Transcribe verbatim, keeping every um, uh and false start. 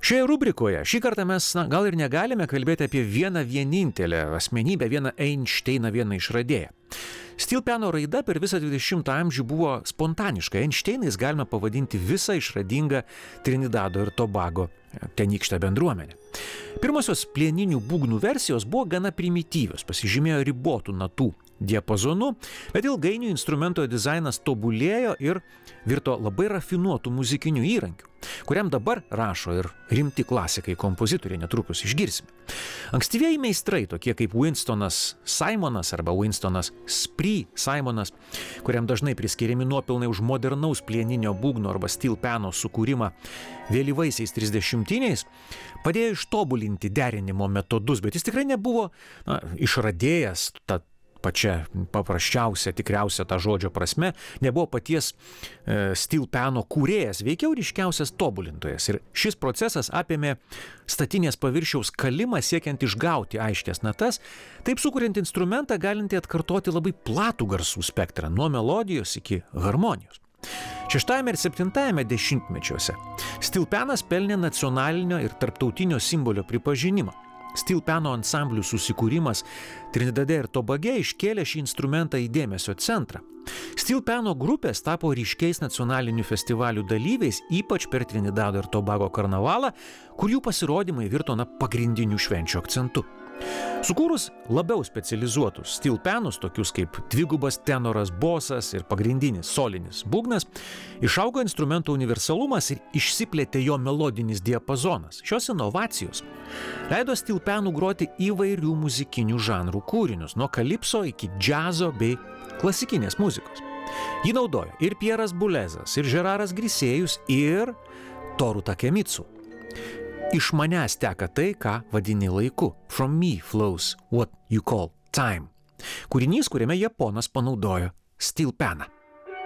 Šioje rubrikoje šį kartą mes na, gal ir negalime kalbėti apie vieną vienintelę asmenybę, vieną Einšteiną, vieną išradėją. Steel piano raida per visą dvidešimtą amžių buvo spontaniška. Einšteinais galime pavadinti visą išradingą Trinidado ir Tobago tenykštę bendruomenę. Pirmosios plieninių būgnų versijos buvo gana primityvios, pasižymėjo ribotų natų diapazonu, bet ilgainiui instrumento dizainas tobulėjo ir virto labai rafinuotų muzikinių įrankių, kuriam dabar rašo ir rimti klasikai, kompozitoriai, netrukus išgirsime. Ankstyvieji meistrai, tokie kaip Winstonas Simonas arba Winstonas Spree Simonas, kuriam dažnai priskiriami nuopelnai už modernaus plieninio būgno arba steel piano sukūrimą vėlyvaisiais trisdešimtiniais, padėjo ištobulinti derinimo metodus, bet jis tikrai nebuvo na, išradėjas, ta pačia paprasčiausia, tikriausia ta žodžio prasme, nebuvo paties e, steel piano kūrėjas, veikiau ryškiausias tobulintojas. Ir šis procesas apėmė statinės paviršiaus kalimą siekiant išgauti aiškias natas, taip sukuriant instrumentą galintį atkartoti labai platų garsų spektrą, nuo melodijos iki harmonijos. Šeštajame ir septintajame dešimtmečiuose steel pianas pelnė nacionalinio ir tarptautinio simbolio pripažinimą. Steel piano ansamblių susikūrimas Trinidade ir Tobage iškėlė šį instrumentą į dėmesio centrą. Steel piano grupės tapo ryškiais nacionalinių festivalių dalyviais, ypač per Trinidado ir Tobago karnavalą, kur jų pasirodymai virto na, pagrindinių švenčių akcentu. Sukūrus labiau specializuotus steel pianus, tokius kaip dvigubas tenoras bosas ir pagrindinis solinis būgnas, išaugo instrumento universalumas ir išsiplėtė jo melodinis diapazonas. Šios inovacijos leido steel pianų groti įvairių muzikinių žanrų kūrinius, nuo kalipso iki džiazo bei klasikinės muzikos. Jį naudojo ir Pieras Bulezas, ir Žeraras Grisėjus, ir Toru Takemitsu. Iš manęs teka tai, ką vadini laiku. From me flows what you call time. Kūrinys, kuriame japonas panaudojo steel pianą.